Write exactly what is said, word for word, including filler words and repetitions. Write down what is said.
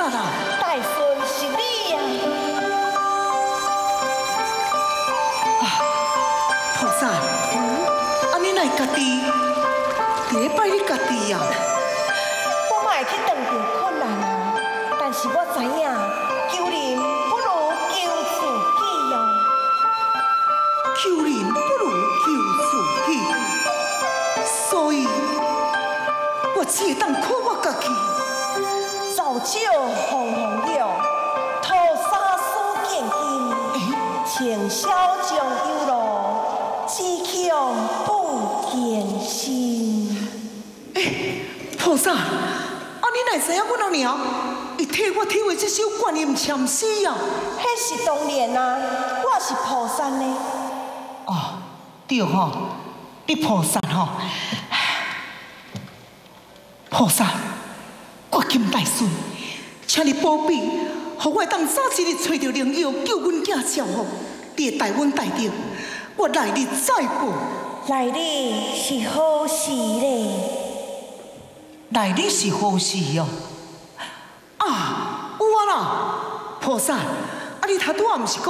啦？ 大孙是你呀！ 啊，菩萨，啊你来家己，伫咧拜你家己呀？ 我嘛会去当场困难啊，但是我知影救人不如救自己哦。 救人不如救自己，所以我只会当靠我家己。 造酒红红药，土沙书见金，情消将忧路，志强不见心。 诶，菩萨，啊你哪知影我阿娘会替我体会这首观音禅诗呀？ 迄是当然啊，我是菩萨呢。 哦，对吼，你菩萨吼，菩萨，我金大孙，请你保庇，互我当早一日找到灵药救阮囝照好，你会代阮带着，我来日再报。 来日是好事咧， 来日是好事哦。啊，有啊啦，菩萨，啊你头拄仔毋是讲？